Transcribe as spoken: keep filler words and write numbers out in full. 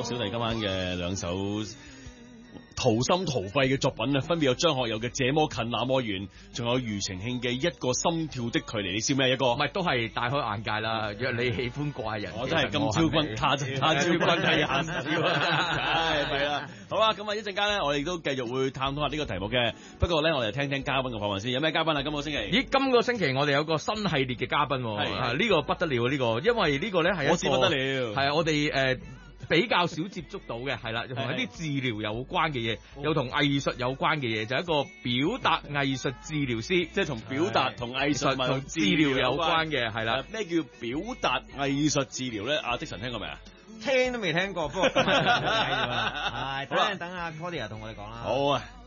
樂小弟今晚嘅兩首掏心掏肺嘅作品啊，分別有張學友嘅《這麼近那麼遠》，仲有庾澄慶嘅《一個心跳的距離》。你笑咩？一個唔係都係大開眼界啦。若你喜歡怪人， 我真係今朝君，他他朝君係眼笑啊！唉，係啦。好啦，咁啊一陣間咧，我哋都繼續會探討下呢個題目嘅。不過咧，我哋聽聽嘉賓嘅訪問先。有咩嘉賓啊？今個星期？ 咦，今個星期我哋有個新系列嘅嘉賓，係啊，呢個不得了呢個，因為呢個咧係一個我知不得了， 係啊，我哋誒。比較少接觸到嘅係啦，同一啲治療有關嘅嘢，又同藝術有關嘅嘢，就係、一個表達藝術治療師， 即係同表達同藝術同治療有關嘅係啦。 咩叫表達藝術治療咧？阿的神聽過未啊？ 聽都未聽過，不過係，等等等阿 Claudia 同我哋講啦。 好啊。